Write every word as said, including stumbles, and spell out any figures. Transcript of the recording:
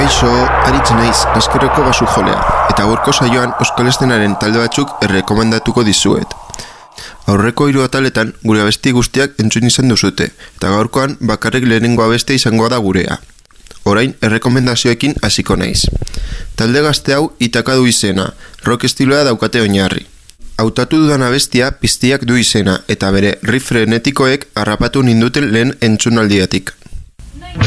Kaixo, Aritz naiz, Ezkerreko basu jolea, eta gaurko saioan euskal eszenaren talde batzuk errekomendatuko dizuet. Aurreko hiru ataletan gure abesti guztiak entzun izan duzute, eta gaurkoan bakarrik lehenengo abestia izango da gurea. Orain errekomendazioekin hasiko naiz. Talde gazte hau Itaka du izena, rock estiloa daukate oinarri. Hautatu dudan abestia piztiak du izena, eta bere riff frenetikoek harrapatu ninduten lehen entzunaldiatik.